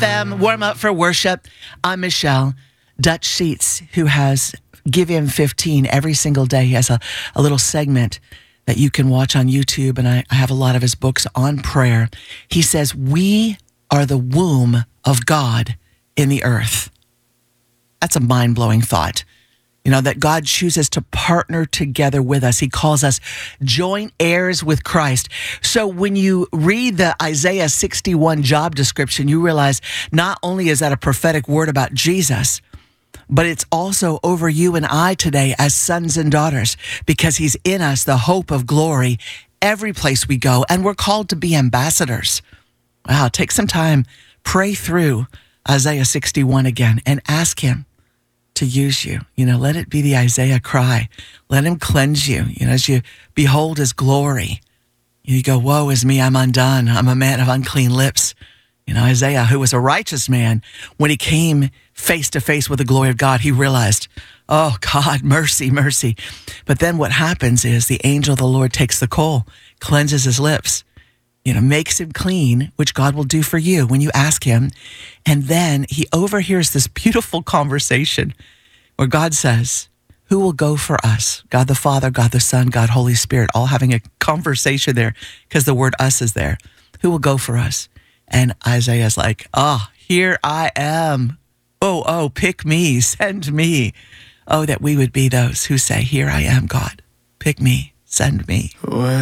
FM, warm up for worship. I'm Michelle. Dutch Sheets, who has Give Him 15 every single day. He has a little segment that you can watch on YouTube, and I have a lot of his books on prayer. He says, we are the womb of God in the earth. That's a mind-blowing thought. You know, that God chooses to partner together with us. He calls us joint heirs with Christ. So when you read the Isaiah 61 job description, you realize not only is that a prophetic word about Jesus, but it's also over you and I today as sons and daughters, because he's in us, the hope of glory, every place we go. And we're called to be ambassadors. Wow, take some time, pray through Isaiah 61 again and ask him to use you. You know, let it be the Isaiah cry. Let him cleanse you. You know, as you behold his glory, you go, woe is me, I'm undone. I'm a man of unclean lips. You know, Isaiah, who was a righteous man, when he came face to face with the glory of God, he realized, oh God, mercy, mercy. But then what happens is the angel of the Lord takes the coal, cleanses his lips, you know, makes him clean, which God will do for you when you ask him. And then he overhears this beautiful conversation where God says, who will go for us? God the Father, God the Son, God Holy Spirit, all having a conversation there because the word us is there. Who will go for us? And Isaiah's like, oh, here I am. Oh, pick me, send me. Oh, that we would be those who say, here I am, God. Pick me, send me.